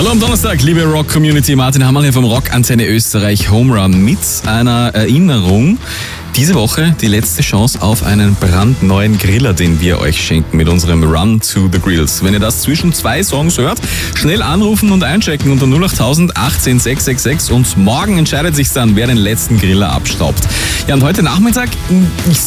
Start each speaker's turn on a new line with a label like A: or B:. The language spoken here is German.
A: Hallo am Donnerstag, liebe Rock-Community. Martin Hammerl hier vom Rock-Antenne Österreich Home Run mit einer Erinnerung. Diese Woche die letzte Chance auf einen brandneuen Griller, den wir euch schenken mit unserem Run to the Grills. Wenn ihr das zwischen zwei Songs hört, schnell anrufen und einchecken unter 08000 18 666 und morgen entscheidet sich dann, wer den letzten Griller abstaubt. Ja, und heute Nachmittag, ich